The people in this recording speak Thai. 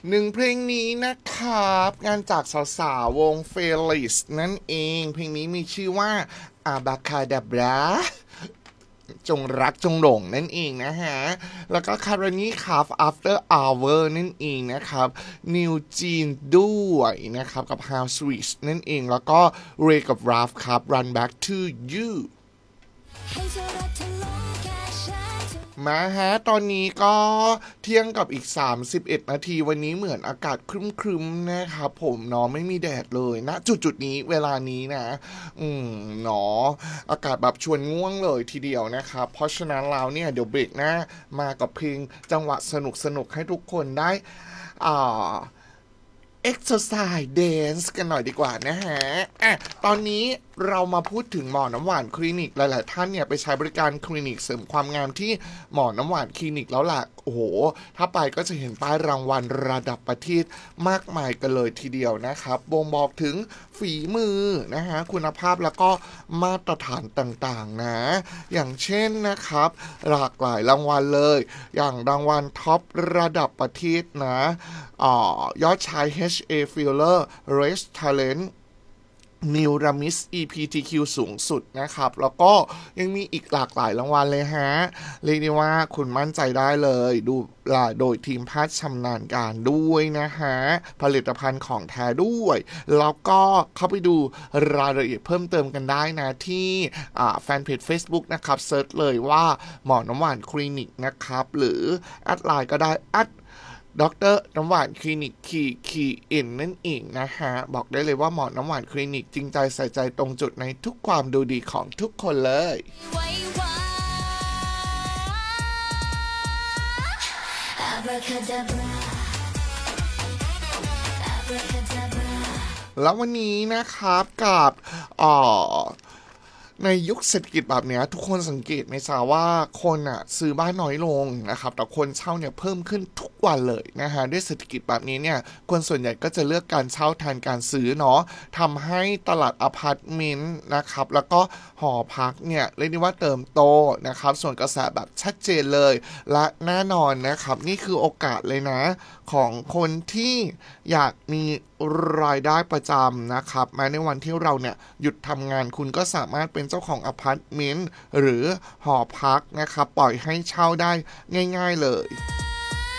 หนึ่งเพลงนี้นะครับงานจากสาวๆวงเฟลิสนั่นเองเพลงนี้มีชื่อว่าอาบาคาดาบราจงรักจงหลงนั่นเองนะฮะแล้วก็คารานี่ครับ after hour นั่นเองนะครับนิวจีนด้วยนะครับกับ How Sweet นั่นเองแล้วก็เรย์กับราฟครับ Run Back to You มาฮะตอนนี้ก็เที่ยงกับอีก31นาทีวันนี้เหมือนอากาศครึ้มๆนะครับผมเนาะไม่มีแดดเลยนะจุดนี้เวลานี้นะเนาะอากาศแบบชวนง่วงเลยทีเดียวนะครับเพราะฉะนั้นแล้วเนี่ยเดี๋ยวเบรกหน้ามากับเพลงจังหวะสนุกให้ทุกคนได้อ่าexercise dance กันหน่อยดีกว่านะฮะตอนนี้เรามาพูดถึงหมอน้ำหวานคลินิกหลายๆท่านเนี่ยไปใช้บริการคลินิกเสริมความงามที่หมอน้ำหวานคลินิกแล้วล่ะโอ้โหถ้าไปก็จะเห็นป้ายรางวัลระดับประเทศมากมายกันเลยทีเดียวนะครับบ่งบอกถึงฝีมือนะฮะคุณภาพแล้วก็มาตรฐานต่างๆนะอย่างเช่นนะครับหลากหลายรางวัลเลยอย่างรางวัลท็อประดับประเทศนะยอดชาย HA Filler Race Talent New Ramis EPTQ สูงสุดนะครับแล้วก็ยังมีอีกหลากหลายรางวัลเลยฮะเรียกได้ว่าคุณมั่นใจได้เลยดูโดยทีมแพทย์ชำนาญการด้วยนะฮะผลิตภัณฑ์ของแท้ด้วยแล้วก็เข้าไปดูรายละเอียดเพิ่มเติมกันได้นะที่แฟนเพจ Facebook นะครับเซิร์ชเลยว่าหมอน้ำหวานคลินิกนะครับหรือแอดไลน์ก็ได้ดรน้ำหวานคลินิกคีนั่นเองนะฮะบอกได้เลยว่าหมอน้ำหวานคลินิกจริงใจใส่ใจตรงจุดในทุกความดูดีของทุกคนเลยแล้ววันนี้นะครับกับในยุคเศรษฐกิจแบบนี้ทุกคนสังเกตไหมจ๊ะว่าคนซื้อบ้านน้อยลงนะครับแต่คนเช่าเนี่ยเพิ่มขึ้นทุกวันเลยนะฮะด้วยเศรษฐกิจแบบนี้เนี่ยคนส่วนใหญ่ก็จะเลือกการเช่าแทนการซื้อเนาะทำให้ตลาดอพาร์ตเมนต์นะครับแล้วก็หอพักเนี่ยเรียกได้ว่าเติมโตนะครับส่วนกระแสแบบชัดเจนเลยและแน่นอนนะครับนี่คือโอกาสเลยนะของคนที่อยากมีรายได้ประจำนะครับแม้ในวันที่เราเนี่ยหยุดทำงานคุณก็สามารถเป็นเจ้าของอพาร์ตเมนต์หรือหอพักนะครับปล่อยให้เช่าได้ง่ายๆเลย